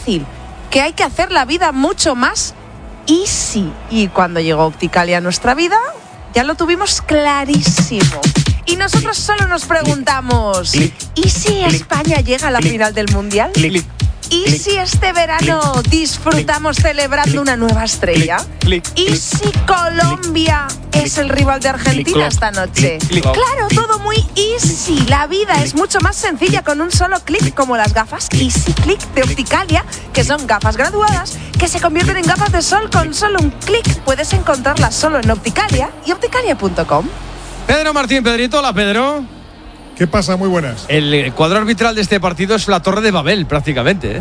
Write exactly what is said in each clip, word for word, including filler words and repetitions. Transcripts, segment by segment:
fácil, que hay que hacer la vida mucho más easy. Y cuando llegó Opticalia a nuestra vida, ya lo tuvimos clarísimo. Y nosotros solo nos preguntamos, ¿y si España llega a la final del Mundial? ¿Y si este verano disfrutamos celebrando una nueva estrella? ¿Y si Colombia es el rival de Argentina esta noche? Claro, todo muy easy. La vida es mucho más sencilla con un solo clic, como las gafas Easy Click de Opticalia, que son gafas graduadas que se convierten en gafas de sol con solo un clic. Puedes encontrarlas solo en Opticalia y opticalia punto com. Pedro Martín, Pedrito, hola Pedro. ¿Qué pasa? Muy buenas. El cuadro arbitral de este partido es la Torre de Babel, prácticamente, ¿eh?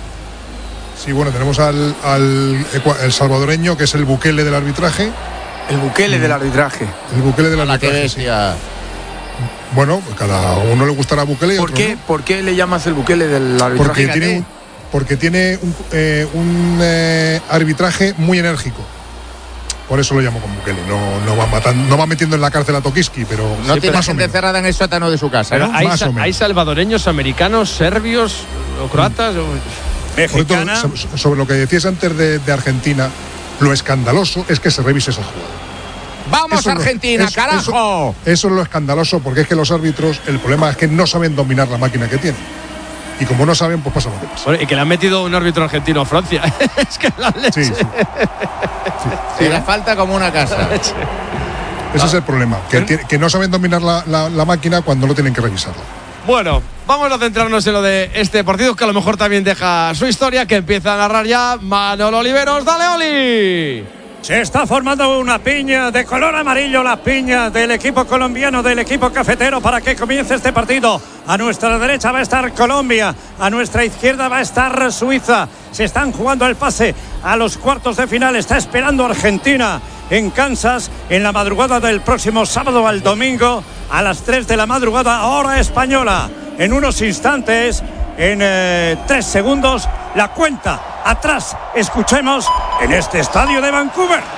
Sí, bueno, tenemos al, al el salvadoreño, que es el Bukele del arbitraje. El Bukele mm. del arbitraje. El Bukele del arbitraje. La que bestia. Sí. Bueno, cada uno le gustará Bukele. ¿Por qué, ¿no? ¿Por qué le llamas el Bukele del arbitraje? Porque tiene un, porque tiene un, eh, un eh, arbitraje muy enérgico. Por eso lo llamo con Bukele. No, no va matando, no va metiendo en la cárcel a Tokiski, pero no sí, tiene más gente encerrada en el sótano de su casa. Pero ¿no? hay, más sa- hay salvadoreños, americanos, serbios o croatas. O... Mexicana. Todo, sobre lo que decías antes de, de Argentina, lo escandaloso es que se revise esa jugada. ¡Vamos, eso Argentina, es, carajo! Eso, eso es lo escandaloso, porque es que los árbitros, el problema es que no saben dominar la máquina que tienen. Y como no saben, pues pasa lo que pasa. Bueno, y que le han metido un árbitro argentino a Francia. Es que la leche. Sí, sí. sí. sí le falta como una casa. Ese ah. es el problema, que, tiene, que no saben dominar la, la, la máquina cuando no tienen que revisarla. Bueno, vamos a centrarnos en lo de este partido, que a lo mejor también deja su historia, que empieza a narrar ya Manolo Oliveros. ¡Dale, Oli! Se está formando una piña de color amarillo, la piña del equipo colombiano, del equipo cafetero, para que comience este partido. A nuestra derecha va a estar Colombia, a nuestra izquierda va a estar Suiza. Se están jugando el pase a los cuartos de final. Está esperando Argentina en Kansas en la madrugada del próximo sábado al domingo a las tres de la madrugada, hora española. En unos instantes, en eh, tres segundos, la cuenta atrás. Escuchemos en este estadio de Vancouver.